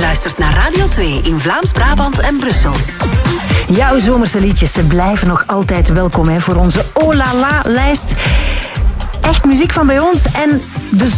luistert naar Radio 2 in Vlaams-Brabant en Brussel. Jouw zomerse liedjes blijven nog altijd welkom voor onze Oh La La lijst. Echt muziek van bij ons en de